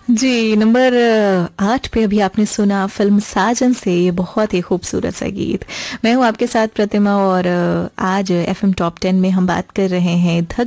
जी, number 8 पे अभी आपने सुना फ़िल्म साजन से ये बहुत ही खूबसूरत सा गीत। मैं हूँ आपके साथ प्रतिमा और आज एफ़एम टॉप 10 में हम बात कर रहे हैं धक